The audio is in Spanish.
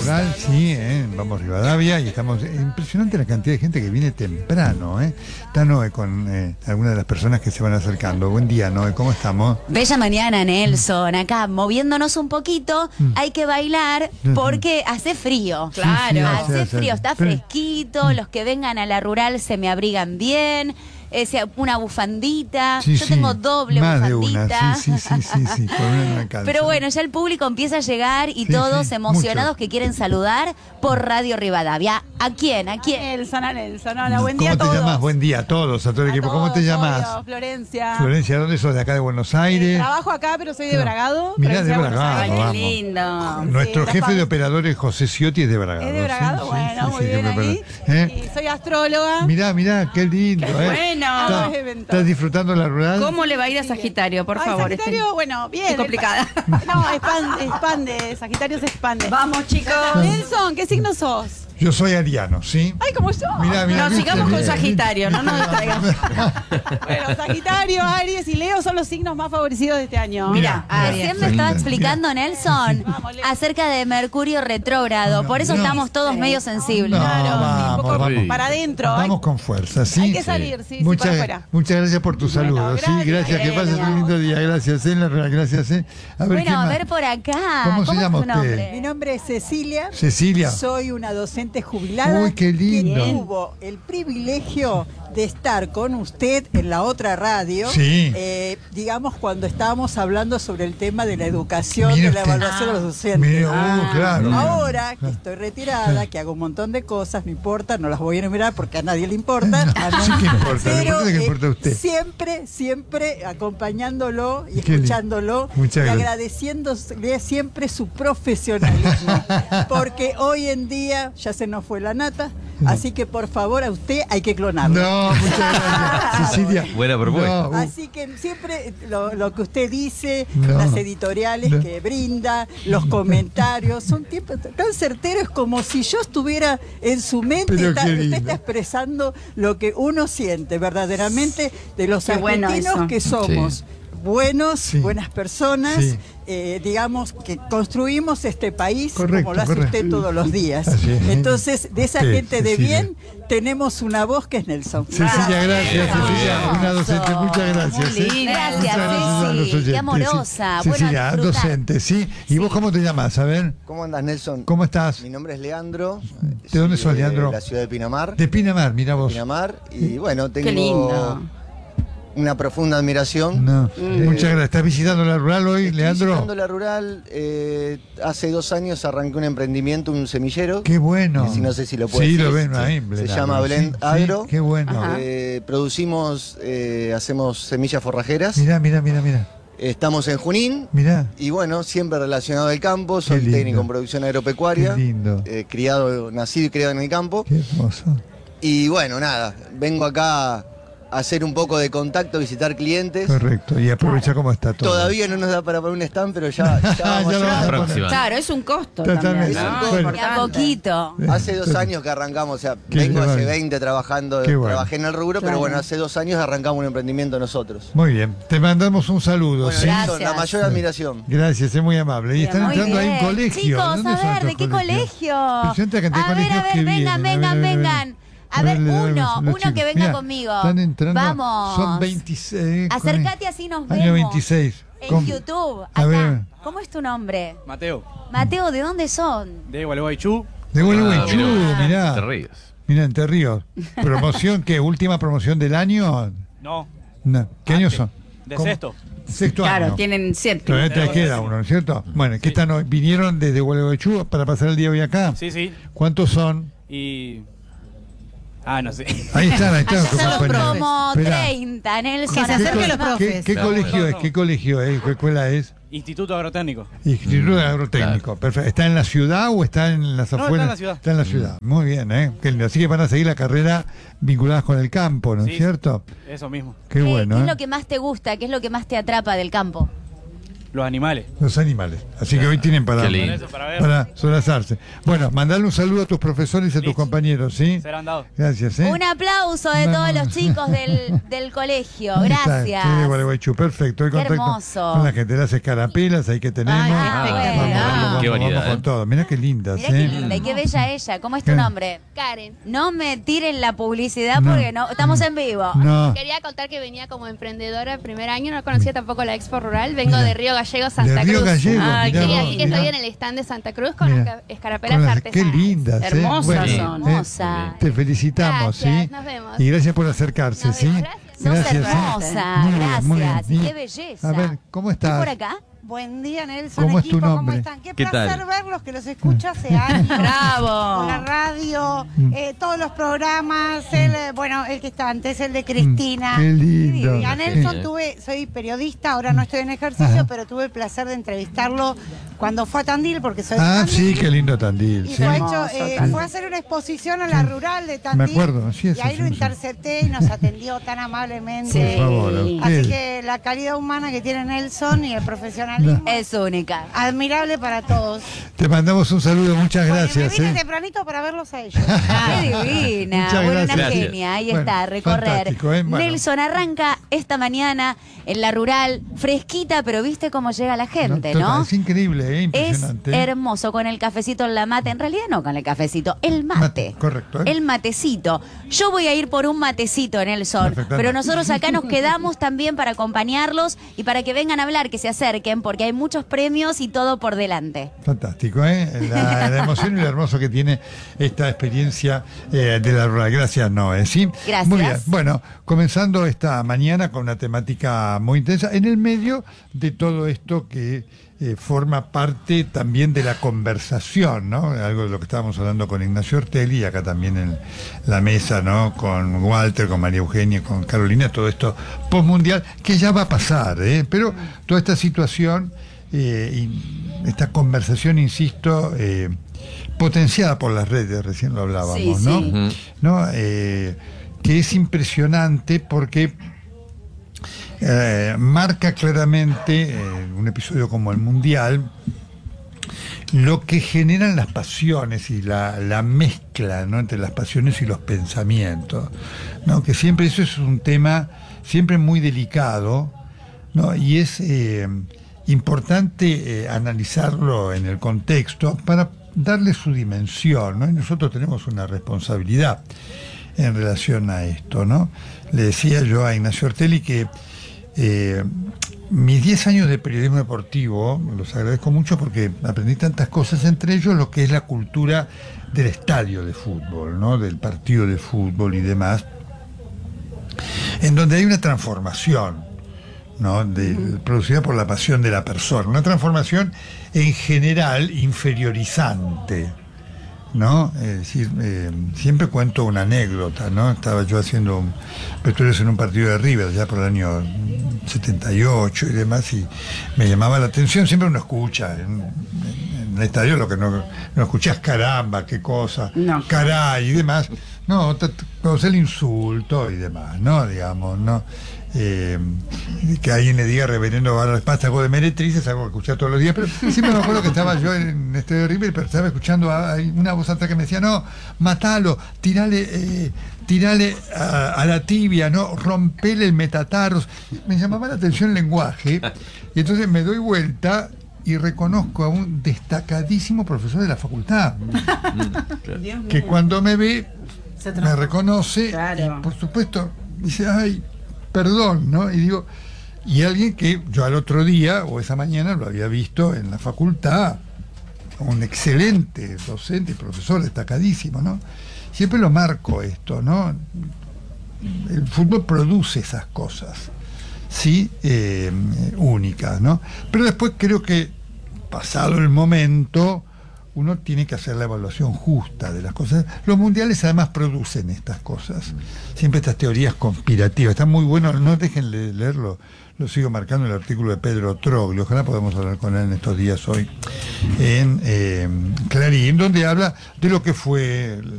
rural, sí, vamos Rivadavia, y estamos, impresionante la cantidad de gente que viene temprano, Está Noé con algunas de las personas que se van acercando. Buen día, Noé, ¿cómo estamos? Bella mañana, Nelson, acá moviéndonos un poquito, hay que bailar porque hace frío. Claro. Sí, hace frío, está pero fresquito, los que vengan a la rural se me abrigan bien. Una bufandita, sí, yo tengo doble más bufandita. De una. Sí, por una no alcanza. Pero bueno, ya el público empieza a llegar y todos emocionados que quieren saludar por Radio Rivadavia. ¿A quién? ¿A quién? Nelson, hola, buen día a todos. ¿Cómo te llamas? Buen día a todos, a todo el equipo. ¿Cómo te llamas? Florencia. Florencia, ¿dónde sos? ¿De acá de Buenos Aires? Trabajo acá, pero soy de Bragado. Mirá, de Buenos Bragado, Aires. vamos. Qué lindo. Nuestro jefe de operadores, José Ciotti, es de Bragado. Es de Bragado, ¿sí? bueno, muy bien ahí. Y soy astróloga. Mirá, qué lindo. Bueno. ¿Estás disfrutando la rural? ¿Cómo le va a ir a Sagitario, por favor? Sagitario, bueno, bien. Es complicada. No, expande, Sagitario se expande. Vamos, chicos. Nelson, ¿qué signo sos? Yo soy ariano, ¿sí? Ay, como yo. Mirá, No, ¿viste? sigamos con Sagitario, no nos distraigamos. Bueno, Sagitario, Aries y Leo son los signos más favorecidos de este año. Mirá. Recién me estaba explicando, Nelson, Vamos, Leo. acerca de Mercurio retrógrado. Por eso estamos todos medio sensibles. No, Claro, sí, un poco vamos. para adentro. Vamos con fuerza, ¿sí? Hay que salir, sí, muchas, para afuera. muchas gracias por tu saludo, ¿sí? Gracias, que pases un lindo día. Gracias, la rural, gracias, A ver, Bueno, ¿quién a más? ver por acá. ¿Cómo se es llama tu usted? nombre? Mi nombre es Cecilia. Cecilia. Soy una docente jubilada. Uy, qué lindo. Que tuvo el privilegio de estar con usted en la otra radio. Sí. Digamos, cuando estábamos hablando sobre el tema de la educación, Mire de la usted. evaluación de los docentes. Mire, claro. Ahora que estoy retirada, que hago un montón de cosas, no importa, no las voy a enumerar porque a nadie le importa. A mí. Sí que importa, Pero lo que importa a usted. siempre acompañándolo y Qué lindo. escuchándolo Muchas y gracias. agradeciéndole siempre su profesionalismo. Porque hoy en día ya se nos fue la nata, así que por favor a usted hay que clonarlo. No, muchas gracias, Cecilia. Buena propuesta. No, Así que siempre lo que usted dice, No. las editoriales No. que brinda, los comentarios, son tiempos tan certeros como si yo estuviera en su mente. Pero qué Usted lindo. está expresando lo que uno siente verdaderamente de los Qué bueno argentinos eso. que somos. Buenos, Sí. buenas personas, Sí. digamos que construimos este país Correcto, como lo hace correcto. usted todos los días. Así es. Entonces, de esa Sí, gente de Cecilia. bien, tenemos una voz que es Nelson. Cecilia, gracias, Muy Cecilia, bien. una docente, muchas gracias. Muy linda. Gracias, Muchas gracias a los Ceci. Qué oyentes, amorosa. sí. Bueno, Cecilia, disfrutar. docente, ¿sí? ¿Y vos cómo te llamas? A ver, ¿Cómo andas, Nelson? ¿cómo estás? Mi nombre es Leandro. ¿De dónde soy sos, Leandro? De la ciudad de Pinamar. De Pinamar, mira vos. Pinamar. Y bueno, tengo Qué lindo. una profunda admiración. No, muchas gracias. ¿Estás visitando la rural hoy, Estoy Leandro? visitando la rural. Hace 2 años arranqué un emprendimiento, un semillero. Qué bueno. Que si no sé si lo puedes Sí, decir. lo ven ahí. Se Blend llama Agro, Blend sí, Agro. sí, qué bueno. Ajá. Producimos, hacemos semillas forrajeras. Mirá. Estamos en Junín. Mirá. Y bueno, siempre relacionado al campo. Soy lindo. técnico en producción agropecuaria. Qué lindo. Nacido y criado en el campo. Qué hermoso. Y bueno, nada, vengo acá a hacer un poco de contacto, visitar clientes. Correcto. Y aprovecha cómo está todo. Todavía no nos da para poner un stand, pero ya vamos Ya lo a vamos a llegar. Próxima. Claro, es un costo Totalmente. también, Es un ¿no? costo. De a Importante. poquito. Hace 2 años que arrancamos, o sea, Qué vengo hace bueno. 20 trabajando, Qué bueno. trabajé en el rubro, pero Claro. bueno, hace 2 años arrancamos un emprendimiento nosotros. Muy bien. Te mandamos un saludo. Bueno, ¿sí? Gracias. Nelson, la mayor admiración. Gracias, es muy amable. Y están Muy entrando ahí bien. en colegio. Chicos, ¿Dónde a son ver, estos ¿de qué colegio? Impresionante la cantidad de A ver, colegios que vengan, vienen. vengan. A ver, uno que venga Mirá, conmigo. Están entrando. Vamos. Son 26. Acércate así nos vemos. Año 26. En ¿Cómo? YouTube, A ver. acá. ¿Cómo es tu nombre? Mateo, Mateo, ¿de dónde son? de Gualeguaychú. De Gualeguaychú, Te mirá. ríes. Mirá, Entre Ríos. ¿Promoción qué? ¿Última promoción del año? No, No. ¿Qué años son? de ¿Cómo? sexto. Sexto Claro, año. tienen 7. Todavía te queda uno, ¿no es cierto? Bueno, ¿qué están hoy? ¿Vinieron desde Gualeguaychú para pasar el día hoy acá? Sí, sí. ¿Cuántos son? Y. Ah, no sé. Ahí están, Acá son compañeros. como Esperá. 30, Nelson. Que se acerquen los profes. ¿Qué Claro. colegio es? No. ¿Qué colegio es? ¿Qué escuela es? Instituto Agrotécnico. Instituto Agrotécnico. Perfecto. ¿Está en la ciudad o está en las No, está afueras? en la ciudad. Está en la ciudad. Muy bien, ¿eh? Qué lindo. Así que van a seguir la carrera vinculadas con el campo, ¿no es Sí. cierto? Eso mismo. Qué bueno, ¿Qué es ¿eh? lo que más te gusta? ¿Qué es lo que más te atrapa del campo? Los animales. Los animales. Así que hoy tienen para ver. para solazarse. Bueno, mandale un saludo a tus profesores y a tus Listo. compañeros, ¿sí? Serán dados. Gracias, ¿eh? Un aplauso de todos los chicos del colegio. Ahí está, Gracias. sí, de Gualeguaychú. Perfecto. Hoy Qué contacto hermoso. con la gente de las escarapelas, ahí que tenemos. Ay, qué espectacular. Vamos, Qué bonita, vamos con todo. Mirá qué lindas, Mirá qué ¿eh? linda y qué bella ella. ¿Cómo es tu ¿Qué? nombre? Karen. No me tiren la publicidad No. porque no estamos en vivo. No. Quería contar que venía como emprendedora el primer año, no conocía tampoco la Expo Rural, vengo Mira. de Río Gallego, Santa De Río Cruz. Gallego, Ay, mirá Sí, vos, así que mirá. estoy en el stand de Santa Cruz con Mira. las escarapelas Con artesanas. Qué lindas, ¿eh? Hermosas Bueno, son. Hermosa. te felicitamos, Gracias, ¿sí? nos vemos. Y gracias por acercarse, Nos ¿sí? vemos, gracias. Sos Gracias, ¿eh? hermosa. Muy bien, muy bien. Gracias. Y- Qué belleza. A ver, ¿cómo ¿Qué estás? por acá? Buen día, Nelson. ¿Cómo es tu equipo, ¿cómo nombre? están? Qué ¿Qué placer tal? verlos, que los escucho hace años. Bravo. Por la radio, todos los programas, bueno, el que está antes, el de Cristina. Qué lindo. Y a Nelson Sí. soy periodista, ahora no estoy en ejercicio, Ajá. pero tuve el placer de entrevistarlo cuando fue a Tandil, porque soy de Ah, Tandil. sí, qué lindo Tandil. Y Sí. fue a hacer una exposición a la rural de Tandil. Me acuerdo, sí, Y eso ahí sí, lo sí. intercepté y nos atendió tan amablemente. Por favor, a Así usted. que la calidad humana que tiene Nelson y el profesionalismo Es única. admirable para todos. Te mandamos un saludo, muchas Bueno, gracias. me vine ¿eh? tempranito para verlos a ellos. Qué divina. Muchas Bueno, una gracias. genia. Ahí Bueno, está, recorrer. fantástico, ¿eh? Bueno. Nelson arranca esta mañana en la rural, fresquita, pero viste cómo llega la gente, total, ¿no? Es increíble, Es impresionante. hermoso con el cafecito en la mate. En realidad no con el cafecito, el mate. Correcto. ¿eh? El matecito. Yo voy a ir por un matecito, Nelson. Perfecto. Pero nosotros acá nos quedamos también para acompañarlos y para que vengan a hablar, que se acerquen, porque hay muchos premios y todo por delante. Fantástico, ¿eh? La emoción y lo hermoso que tiene esta experiencia de la rural. Gracias, Noé, ¿sí? Gracias. Muy bien. Bueno, comenzando esta mañana con una temática muy intensa, en el medio de todo esto que forma parte también de la conversación, ¿no? Algo de lo que estábamos hablando con Ignacio Ortelli y acá también en la mesa, ¿no? Con Walter, con María Eugenia, con Carolina, todo esto postmundial, que ya va a pasar, ¿eh? Pero toda esta situación y esta conversación, insisto, potenciada por las redes, recién lo hablábamos, Sí, ¿no? sí. Ujú. ¿No? Que es impresionante porque marca claramente un episodio como el Mundial lo que generan las pasiones y la mezcla, ¿no? Entre las pasiones y los pensamientos, ¿no? Que siempre eso es un tema siempre muy delicado, ¿no? Y es importante analizarlo en el contexto para darle su dimensión, ¿no? Y nosotros tenemos una responsabilidad en relación a esto, ¿no? Le decía yo a Ignacio Ortelli que mis 10 años de periodismo deportivo los agradezco mucho porque aprendí tantas cosas, entre ellos lo que es la cultura del estadio de fútbol, ¿no? Del partido de fútbol y demás, en donde hay una transformación, ¿no? Producida por la pasión de la persona, una transformación en general inferiorizante, ¿no? Es decir, siempre cuento una anécdota, ¿no? Estaba yo haciendo vestuarios en un partido de River ya por el año 78 y demás, y me llamaba la atención, siempre uno escucha en el estadio lo que no escuchás, caramba, qué cosa, No. caray y demás, no, todo el insulto y demás, ¿no? Digamos, ¿no? Que alguien le diga reverendo vástago de meretrices, algo que escuchaba todos los días, pero siempre me acuerdo que estaba yo en este River, pero estaba escuchando una voz atrás que me decía, no, matalo, tirale a la tibia, no, rompele el metatarros. Me llamaba la atención el lenguaje, y entonces me doy vuelta y reconozco a un destacadísimo profesor de la facultad, que cuando me ve, me reconoce, Claro. y por supuesto, dice, ay, perdón, ¿no? Y digo, y alguien que yo al otro día o esa mañana lo había visto en la facultad, un excelente docente y profesor destacadísimo, ¿no? Siempre lo marco esto, ¿no? El fútbol produce esas cosas, sí, únicas, ¿no? Pero después creo que, pasado el momento, uno tiene que hacer la evaluación justa de las cosas. Los mundiales además producen estas cosas, siempre estas teorías conspirativas. Está muy bueno, no dejen de leerlo, lo sigo marcando el artículo de Pedro Troglio, ojalá podamos hablar con él en estos días hoy, en Clarín, donde habla de lo que fue